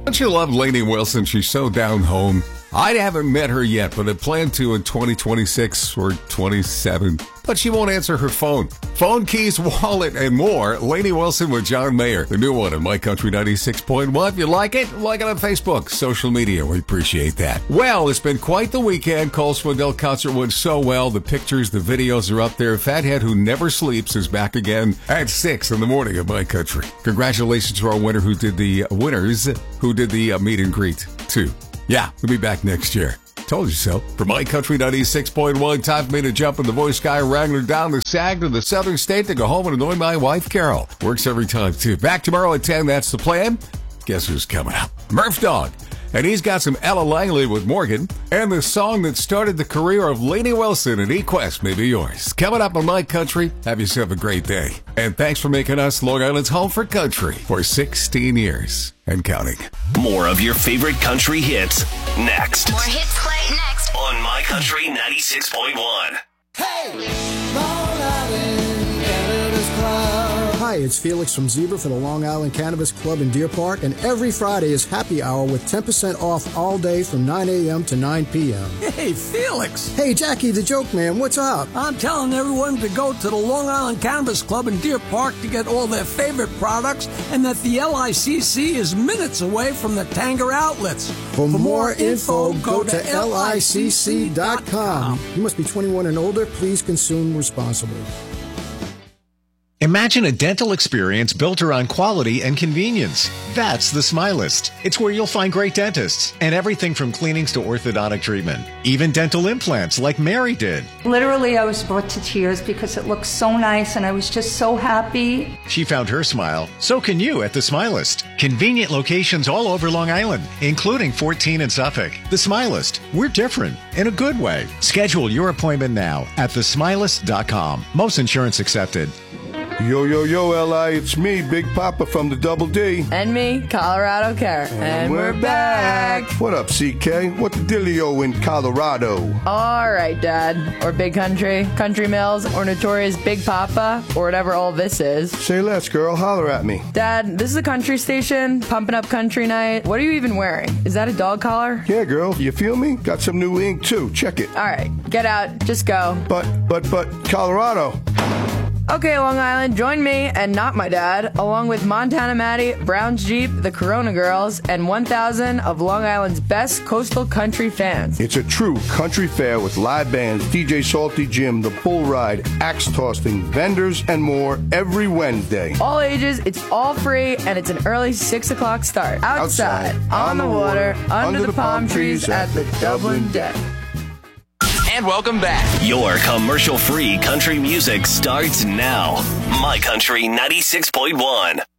Don't you love Lainey Wilson? She's so down home. I haven't met her yet, but I plan to in 2026 or 27. But she won't answer her phone. Phone keys, wallet, and more. Lainey Wilson with John Mayer. The new one on My Country 96.1. If you like it on Facebook, social media. We appreciate that. Well, it's been quite the weekend. Cole Swindell concert went so well. The pictures, the videos are up there. Fathead Who Never Sleeps is back again at 6 in the morning of My Country. Congratulations to our winners who did the meet and greet, too. Yeah, we'll be back next year. Told you so. For My Country 96.1, time for me to jump in the Voice Guy Wrangler down the Sag to the Southern State to go home and annoy my wife, Carol. Works every time, too. Back tomorrow at 10, that's the plan. Guess who's coming up? Murph Dog. And he's got some Ella Langley with Morgan. And the song that started the career of Lainey Wilson and E-Quest may be yours. Coming up on My Country, have yourself a great day. And thanks for making us Long Island's home for country for 16 years and counting. More of your favorite country hits next. More hits play next on My Country 96.1. Hey, Long Island Cannabis Club. Hi, it's Felix from Zebra for the Long Island Cannabis Club in Deer Park, and every Friday is happy hour with 10% off all day from 9 a.m. to 9 p.m. Hey, Felix. Hey, Jackie the Joke Man, what's up? I'm telling everyone to go to the Long Island Cannabis Club in Deer Park to get all their favorite products, and that the LICC is minutes away from the Tanger outlets. For more info, go to licc.com. You must be 21 and older. Please consume responsibly. Imagine a dental experience built around quality and convenience. That's the Smilist. It's where you'll find great dentists and everything from cleanings to orthodontic treatment. Even dental implants like Mary did. Literally, I was brought to tears because it looked so nice and I was just so happy. She found her smile. So can you at the Smilist. Convenient locations all over Long Island, including 14 in Suffolk. The Smilist. We're different in a good way. Schedule your appointment now at thesmilist.com. Most insurance accepted. Yo, yo, yo, L.I., it's me, Big Papa from the Double D. And me, Colorado Kara. And we're back. What up, CK? What the dealio in Colorado? All right, Dad. Or Big Country, Country Mills, or Notorious Big Papa, or whatever all this is. Say less, girl. Holler at me. Dad, this is a country station, pumping up country night. What are you even wearing? Is that a dog collar? Yeah, girl. You feel me? Got some new ink, too. Check it. All right, get out. Just go. But, Colorado. Okay, Long Island, join me, and not my dad, along with Montana Maddie, Brown's Jeep, the Corona Girls, and 1,000 of Long Island's best coastal country fans. It's a true country fair with live bands, DJ Salty Jim, the Bull Ride, axe tossing, vendors, and more every Wednesday. All ages, it's all free, and it's an early 6 o'clock start. Outside, on the water, under the palm trees at the Dublin Deck. And welcome back. Your commercial-free country music starts now. My Country 96.1.